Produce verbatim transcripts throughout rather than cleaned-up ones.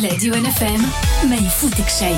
لا ديوان فام ما يفوتك شيء.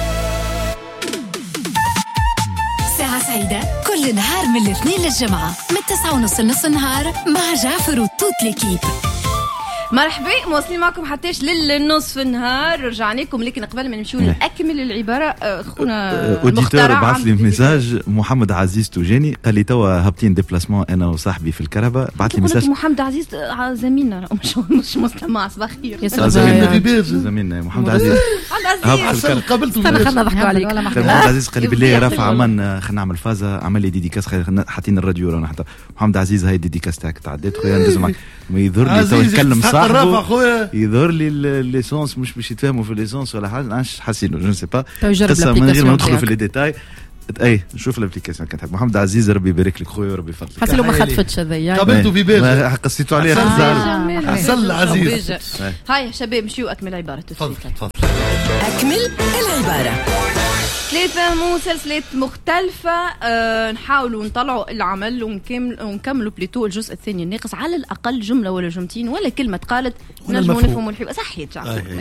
ساعة سعيدة كل نهار من الاثنين للجمعة من تسعة ونص لنص النهار مع جعفر وتوت ليكيب. مرحبا، مواصلين معكم حتىش للنصف النهار. رجعنا لكم لكن قبل ما نمشيو نأكمل العبارة اخونا اوديتور بعث لي ميساج. محمد عزيز توجاني قال لي توا هابطين ديبلاسمون انا وصاحبي في الكهرباء. بعث لي ميساج محمد عزيز زميلنا مش مش مستمع صباح خير. زميلنا في بيرج زميلنا محمد عزيز. محمد قابلته خلينا نضحكوا عليك. محمد عزيز قال لي بالله رافع عمان خلينا نعمل فازة عمل لي ديديكاس حاطين الراديو رانا حتى محمد عزيز هاي الديديكاس تاعك تعديت خويا ندز معك ما يظهر لي تو نتكلم صاحبه يظهر لي الليسونس مش باش يتفاهموا في الليسونس ولا حاجه انا حاسينه جو سي با قصه من غير ما ندخل في لي ديتاي. اي نشوف الابليكاسيون كانت محمد عزيز ربي يبارك لك خويا وربي يفضلك. حسيت لو ما خطفتش هذايا قابلته في بيت قصيتو عليه حسن عزيز. هاي شباب مشيو اكمل عباره. تفضل تفضل اكمل العباره. ثلاثة مسلسلات مختلفة. أه نحاولوا نطلعوا العمل ونكمل ونكملوا بليتو الجزء الثاني الناقص على الأقل جملة ولا جملتين ولا كلمة قالت نجموا نفهموا الحوار. صحيت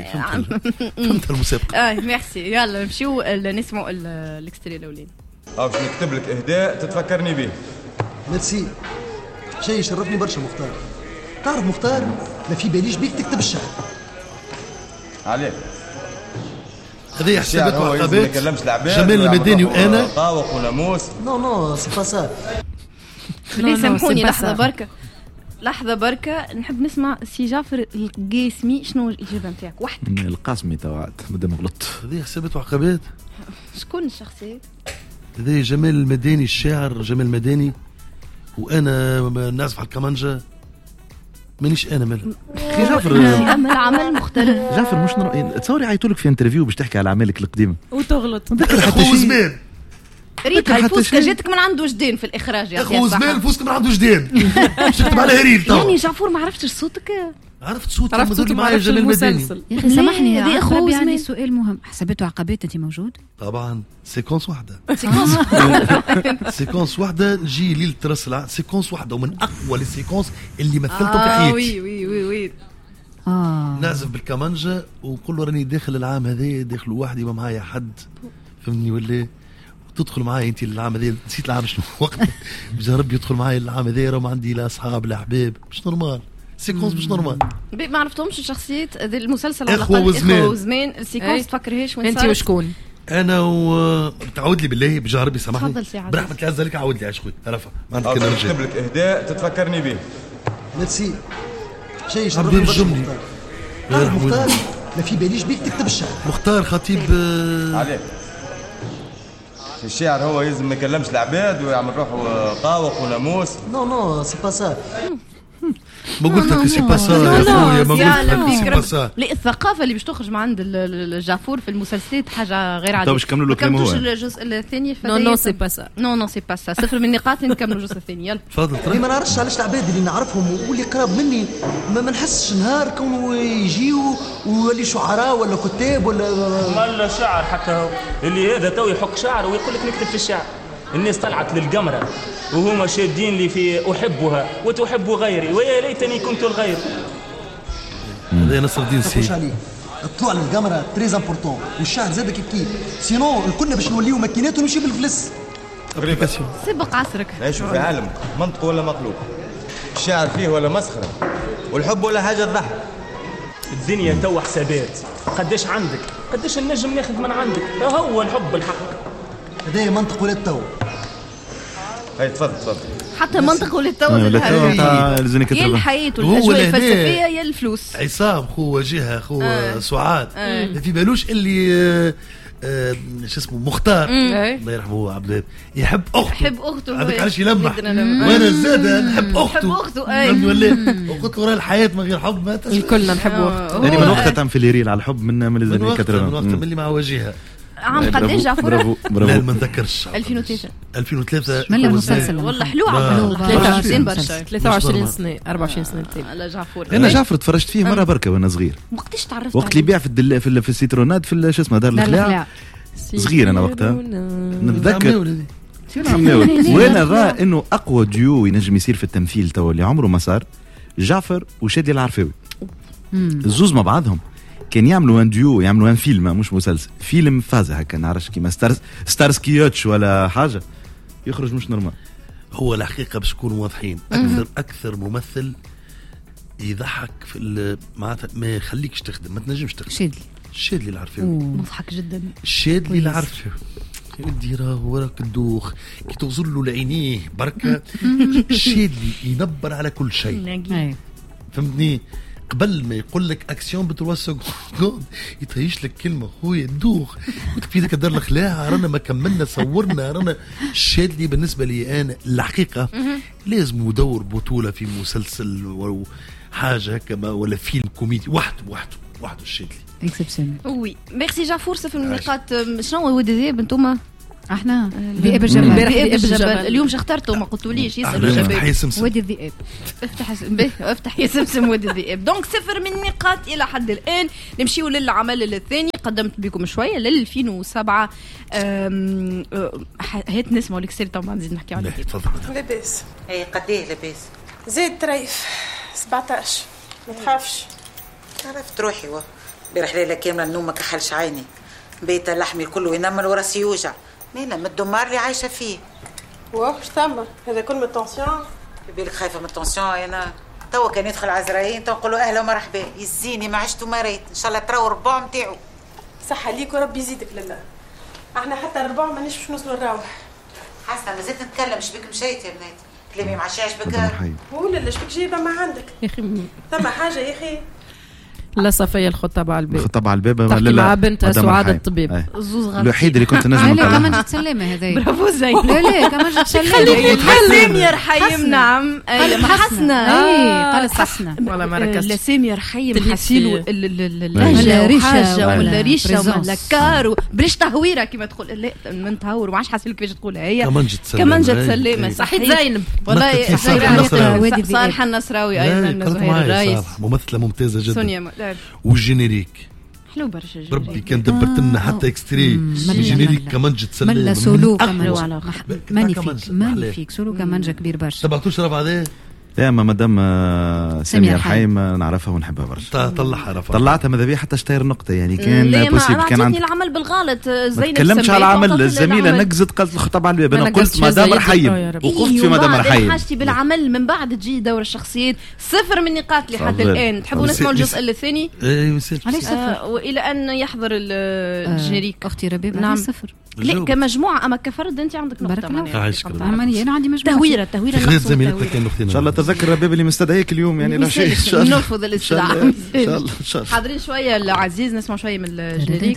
فهمت المسابقة. اه ميرسي. يلا نمشيو نسمعوا الاكستري الأولاني. أو باش نكتب لك إهداء تتفكرني به. ميرسي. شيء يشرفني برشا مختار. تعرف مختار ما في باليش بيك تكتب الشعر. عليك. هذه حسابات وعقبات جمال المداني وانا طاوق وناموس. نو نو سي با سا. ليه سامحوني لحظه بركه لحظه بركه نحب نسمع سي جعفر القاسمي شنو الاجابه نتاعك وحدك. القاسمي توعد مادام غلط. هذه حسابات وعقبات. شكون الشخصيه؟ هذه جمال المداني الشاعر جمال المداني وانا نعزف على الكمانجه مانيش انا مال خي جعفر عمل عمل مختلف. جعفر مش نر... تصوري عيطولك في انترفيو باش تحكي على اعمالك القديمه وتغلط اخو زمان ريت الفوسكه جاتك من عنده جدين في الاخراج يا اخو زمان الفوسكه من عنده جدين باش تكتب على هريل تو. يعني جعفر ما عرفتش صوتك. عرفت صوتي عرفت صوتي معايا جمال المداني. يا اخي سامحني هذه اخو يعني سؤال مهم. حسبته عقبات انت موجود طبعا سيكونس واحده سيكونس واحده نجي ليله راس العام سيكونس واحده ومن اقوى السيكونس اللي مثلته في حياتي. وي وي وي وي اه نعزف بالكمانجه ونقول له راني داخل العام هذا داخل وحدي ما معايا حد فهمني ولا تدخل معايا انت العام هذا نسيت العام شنو وقت بجا ربي يدخل معايا العام هذا ما عندي لا اصحاب لا احباب مش نورمال سيكونس مش نورمال. ما عرفتهمش الشخصيات هذا المسلسل على اخوه وزمان وزمان السيكونس تفكرهاش وين انت وشكون؟ انا و تعود لي بالله بجا ربي سامحني برحمه الله عز وجل عود لي عشقي رفع ما عندك انا نكتب لك اهداء تتفكرني به. ميرسي. شيء يشرفني برشا مختار. تعرف مختار ما في باليش بيك تكتب الشعر. مختار خطيب عليك. الشعر هو يلزم ما يكلمش العباد ويعمل روحه طاوق وناموس. نو نو سي با سا. ما قلت لك سي با سا يا خويا ما قلت لك سي با سا. لا الثقافه اللي باش تخرج من عند الجافور في المسلسلات حاجه غير عاديه. طيب باش نكملوا له كلمه هو الجزء الثاني. نو نو سي با سا. نو نو سي با سا. صفر من نقاط نكملوا الجزء الثاني. يلا تفضل. ما نعرفش علاش العباد اللي نعرفهم واللي قراب مني ما, ما نحسش نهار كونوا يجيو ويولي شعراء ولا كتاب ولا مال شعر حتى هو اللي هذا تو يحك شعر ويقول لك نكتب في الشعر. الناس طلعت للقمرة وهما شادين لي في أحبها وتحب غيري ويا ليتني كنت الغير. هذا نصر الدين سي. الطلوع للقمرة تريز امبورطون والشعر زاد كيف كيف سينو كنا باش نوليو ماكينات ونمشي بالفلس. ابليكاسيون سبق عصرك. نعيشوا في عالم منطق ولا مقلوب. الشعر فيه ولا مسخرة والحب ولا حاجة تضحك. الدنيا تو حسابات قداش عندك قداش النجم ناخذ من عندك هو الحب الحق. هذا منطق ولا التو. هاي تفضل تفضل. حتى منطق ولا التو يا الحياة والأجواء الفلسفية يا الفلوس. عصام خو وجهه خو آه. سعاد آه. في بالوش اللي آه آه شو اسمه مختار الله يرحمه عبد الوهاب يحب اخته يحب اخته هذاك علاش يلمح وانا زاده نحب اخته نحب اخته اي وقلت له الحياه من غير حب ما تسمع الكلنا نحب اخته. يعني من وقتها تم في ليريل على الحب من من من وقتها من وقتها من اللي مع وجهها عام قداش جعفر؟ برافو برافو. لا ما نذكرش. ألفين وثلاثة ألفين وثلاثة من المسلسل والله حلو عبالو. ثلاثة وعشرين برشا. ثلاثة وعشرين سنة أربعة وعشرين سنة على جعفر. انا جعفر تفرجت فيه مره بركه وانا صغير. وقتاش تعرفت وقت اللي يبيع في الدل... في, في السيترونات في شو اسمه دار الخلاع صغير انا وقتها نتذكر وانا راه انه اقوى ديو ينجم يصير في التمثيل تو اللي عمره ما صار جعفر وشادي العرفاوي. الزوز مع بعضهم كان يعملوا ان ديو يعملوا ان فيلم مش مسلسل فيلم فازة هكا نعرفش كيما ستارز ستارسكيوتش ولا حاجه يخرج مش نورمال. هو الحقيقه باش نكونوا واضحين اكثر اكثر ممثل يضحك في معناتها ما يخليكش تخدم ما تنجمش تخدم. شادلي الشادلي اللي عارفه مضحك جدا. الشادلي اللي عارفه يدي راه وراك الدوخ كي تغزل له لعينيه بركه. الشادلي ينبر على كل شيء فهمتني. قبل ما يقول لك اكسيون بتروا سكوند يتهيش لك كلمه خويا دوخ قلت في ذاك دار الخلاعه رانا ما كملنا صورنا رانا. الشادلي بالنسبه لي انا الحقيقه لازم يدور بطوله في مسلسل او حاجه كما ولا فيلم كوميدي وحده وحده وحده الشادلي اكسبسيونيل. وي ميرسي جعفور. صفر من النقاط. شنو هو ود ذئب انتوما؟ احنا ذئب الجبل. ذئب الجبل اليوم شخترته ما قلتوليش يسالوا الشباب. وادي الذئاب. افتح افتح يا سمسم وادي الذئاب. دونك صفر من النقاط الى حد الان. نمشيو للعمل الثاني قدمت بكم شويه ل ألفين وسبعة. هات نسمعوا لك طبعا نزيد نحكي عليه. تفضل. لاباس. اي قديه لاباس؟ زيد طريف سبعطاش ما تخافش. عرفت روحي و بيرح ليله كامله النوم ما كحلش عيني بيت لحمي كله ينمل وراسي يوجع مالا من الدمار اللي عايشه فيه. واش ثم هذا كل من التونسيون؟ بالك خايفه من التونسيون انا توا كان يدخل عزرايين تنقول له اهلا ومرحبا يزيني ما عشت وما ريت ان شاء الله تراو الربع نتاعو. صحه ليك وربي يزيدك لله. احنا حتى الربع مانيش باش نوصلوا نراوح. حسنا مازلت نتكلم شبيك مشيت يا بنات كلامي ما عشاش بك ولا لا شبيك جايبه ما عندك يا اخي ثم حاجه يا اخي. لا صفية الخطاب على الباب الخطاب على الباب تحكي مع بنتها سعاد الطبيب زوز غلط الوحيد اللي كنت نجم لا كمان جت سلامة هذايا. برافو زين. لا لا كمان جت سلامة. سامية رحيم نعم حسنة. اي قالت حسنة ولا مركز. لا سامية رحيم حسيلو اللهجة وحاجة ولا ريشة ولا كارو بريش تهويرة كما تقول لا من تهور ما عادش حاسين كيفاش تقولها هي كمان جت سلامة. كمان جت سلامة صحيت زينب والله صالح النصراوي ايضا زهير الرايس ممثلة ممتازة جدا. سونيا والجينيريك حلو برشا ربي كان دبرت لنا حتى اكستري الجينيريك كمان جت سلامة. ملا سولو كمان مانيفيك مانيفيك سولو كمان جا كبير برشا. تبعتوش رفع هذا؟ لا ما مدام سامية الحايم نعرفها ونحبها برشا. طلعها رفع طلعتها ماذا بيا حتى اشتهر نقطة يعني كان بوسيبل كان عندي العمل بالغلط. زينب ما تكلمتش على العمل الزميلة نقزت قالت الخطاب على الباب. انا قلت مدام رحيم وقفت في مدام رحيم. حاجتي بالعمل من بعد تجي دور الشخصيات. صفر من نقاط لحد الان. تحبوا نسمعوا الجزء الثاني؟ ايه عليك صفر. والى ان يحضر الجينيريك. اختي ربيب نعم صفر. لا كمجموعة اما كفرد انت عندك نقطة. انا عندي مجموعة. تهويرة تهويرة ان شاء الله تذكر ربيب اللي مستدعيك اليوم يعني لا شيء. نرفض الاستدعاء. ان شاء الله ان شاء الله. حاضرين شويه العزيز نسمع شويه من الجينيريك.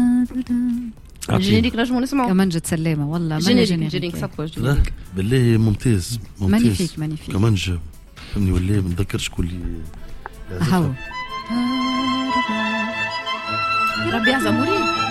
الجينيريك نجموا نسمعوا كمان جت سلامه والله ما جينيريك جينيريك صفوا جينيريك بالله ممتاز ممتاز مانيفيك مانيفيك كمان جا فهمني ولا ما نذكرش كل هاو ربي يعزم مريض.